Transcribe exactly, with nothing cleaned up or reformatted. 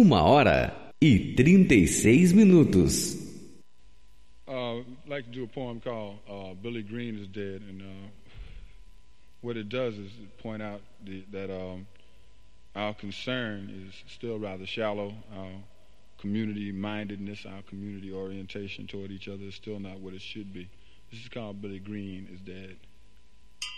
Uma hora e trinta e seis minutos. Uh, I'd like to do a poem called uh, Billy Green is Dead. And uh, what it does is point out the, that um, our concern is still rather shallow. Our community mindedness, our community orientation toward each other is still not what it should be. This is called Billy Green is Dead.